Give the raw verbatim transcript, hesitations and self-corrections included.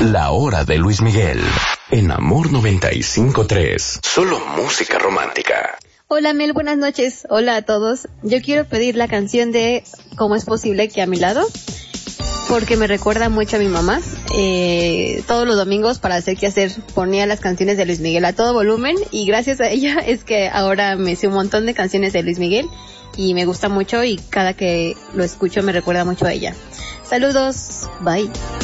La Hora de Luis Miguel, en Amor noventa y cinco tres. Solo música romántica. Hola Mel, buenas noches. Hola a todos. Yo quiero pedir la canción de ¿Cómo es posible que a mi lado? Porque me recuerda mucho a mi mamá. Eh, todos los domingos para hacer qué hacer ponía las canciones de Luis Miguel a todo volumen y gracias a ella es que ahora me sé un montón de canciones de Luis Miguel y me gusta mucho y cada que lo escucho me recuerda mucho a ella. Saludos, bye.